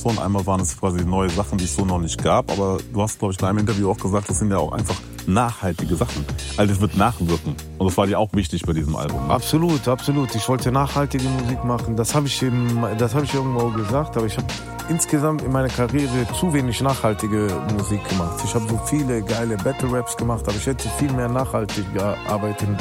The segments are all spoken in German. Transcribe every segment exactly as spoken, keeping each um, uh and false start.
von. Einmal waren es quasi neue Sachen, die es so noch nicht gab. Aber du hast, glaube ich, in einem Interview auch gesagt, das sind ja auch einfach nachhaltige Sachen. Also es wird nachwirken. Und das war dir auch wichtig bei diesem Album. Ne? Absolut, absolut. Ich wollte nachhaltige Musik machen. Das habe ich, eben, das hab ich irgendwo gesagt. Aber ich habe insgesamt in meiner Karriere zu wenig nachhaltige Musik gemacht. Ich habe so viele geile Battle-Raps gemacht, aber ich hätte viel mehr nachhaltig arbeiten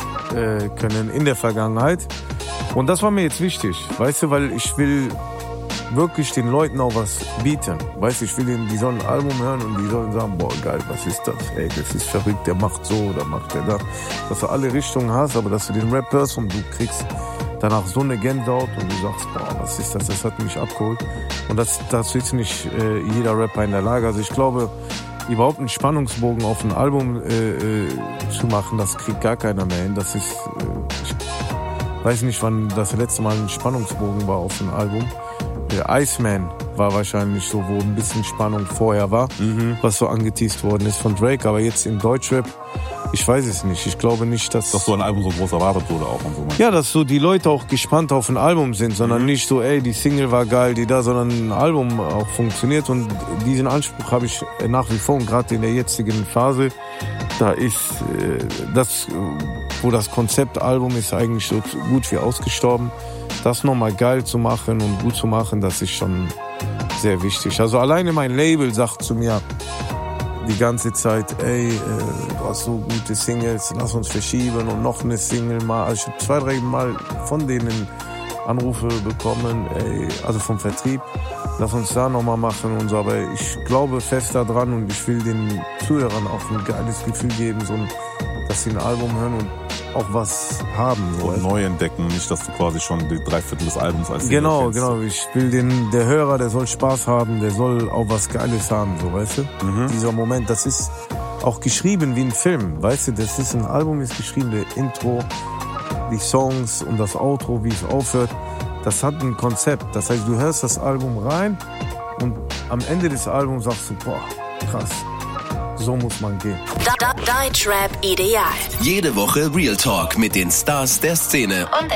äh, können in der Vergangenheit. Und das war mir jetzt wichtig, weißt du, weil ich will wirklich den Leuten auch was bieten. Weißt du, ich will denen, die sollen ein Album hören und die sollen sagen, boah, geil, was ist das? Ey, das ist verrückt, der macht so oder macht der das. Dass du alle Richtungen hast, aber dass du den Rap hörst und du kriegst danach so eine Gänsehaut und du sagst, boah, was ist das? Das hat mich abgeholt. Und das, das ist nicht äh, jeder Rapper in der Lage. Also ich glaube, überhaupt einen Spannungsbogen auf ein Album äh, äh, zu machen, das kriegt gar keiner mehr hin. Das ist, äh, ich weiß nicht, wann das letzte Mal ein Spannungsbogen war auf ein Album. Der Iceman war wahrscheinlich so, wo ein bisschen Spannung vorher war, mhm. was so angeteased worden ist von Drake. Aber jetzt im Deutschrap, ich weiß es nicht. Ich glaube nicht, dass... Dass so ein Album so groß erwartet wurde auch. Und so. Ja, dass so die Leute auch gespannt auf ein Album sind, sondern mhm. nicht so, ey, die Single war geil, die da, sondern ein Album auch funktioniert. Und diesen Anspruch habe ich nach wie vor, und gerade in der jetzigen Phase, da ist äh, das, wo das Konzeptalbum ist eigentlich so gut wie ausgestorben. Das nochmal geil zu machen und gut zu machen, das ist schon sehr wichtig. Also alleine mein Label sagt zu mir die ganze Zeit, ey, äh, du hast so gute Singles, lass uns verschieben und noch eine Single mal. Also ich habe zwei, drei Mal von denen Anrufe bekommen, ey, also vom Vertrieb, lass uns da nochmal machen und so. Aber ich glaube fest daran und ich will den Zuhörern auch ein geiles Gefühl geben, so ein, dass sie ein Album hören und auch was haben. So und neu entdecken, nicht, dass du quasi schon die drei Viertel des Albums als Single Genau, kennst. genau. Ich will den, der Hörer, der soll Spaß haben, der soll auch was Geiles haben, so, weißt du? Mhm. Dieser Moment, das ist auch geschrieben wie ein Film, weißt du? Das ist ein Album, ist geschrieben, der Intro, die Songs und das Outro, wie es aufhört. Das hat ein Konzept. Das heißt, du hörst das Album rein und am Ende des Albums sagst du, boah, krass. So muss man gehen. Deutschrap ideal. Jede Woche Real Talk mit den Stars der Szene. Und